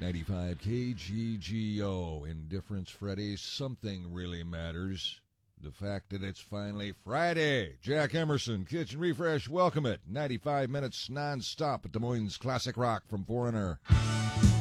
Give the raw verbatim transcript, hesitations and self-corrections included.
ninety-five K G G O. Indifference, Freddy. Something really matters. The fact that it's finally Friday. Jack Emerson, Kitchen Refresh, welcome it. ninety-five minutes non-stop at Des Moines Classic Rock from Foreigner.